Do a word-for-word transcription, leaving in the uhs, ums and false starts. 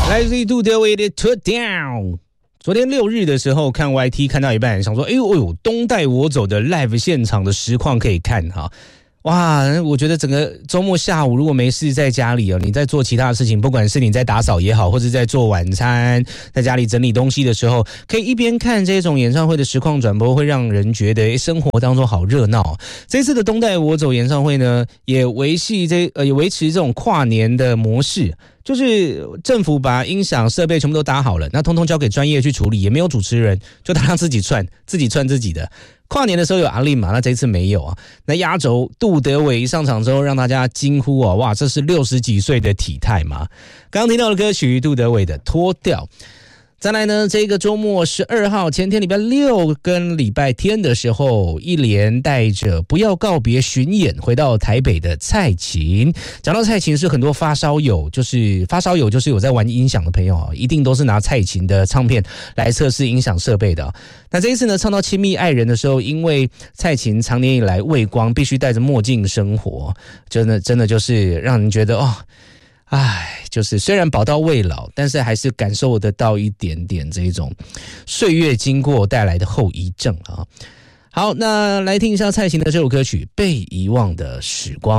来自杜德伟的 Turn Down。昨天六日的时候看 Y T 看到一半，想说，哎呦哎呦，东带我走的 live 现场的实况可以看哈。哇，我觉得整个周末下午如果没事在家里哦，你在做其他的事情，不管是你在打扫也好，或者在做晚餐，在家里整理东西的时候，可以一边看这种演唱会的实况转播，会让人觉得生活当中好热闹。这次的东带我走演唱会呢，也维系这呃也维持这种跨年的模式。就是政府把音响设备全部都搭好了，那通通交给专业去处理，也没有主持人，就他让自己串，自己串自己的。跨年的时候有阿令嘛，那这次没有啊。那压轴杜德伟一上场之后，让大家惊呼啊，哇，这是六十几岁的体态嘛。刚刚听到的歌曲，杜德伟的《脱掉》。再来呢，这个周末十二号前天礼拜六跟礼拜天的时候，一连带着不要告别巡演回到台北的蔡琴。讲到蔡琴，是很多发烧友，就是发烧友就是有在玩音响的朋友啊，一定都是拿蔡琴的唱片来测试音响设备的。那这一次呢，唱到亲密爱人的时候，因为蔡琴长年以来畏光，必须戴着墨镜生活，真的真的就是让人觉得哦。唉，就是虽然宝刀未老，但是还是感受得到一点点这一种岁月经过带来的后遗症啊。好，那来听一下蔡琴的这首歌曲《被遗忘的时光》。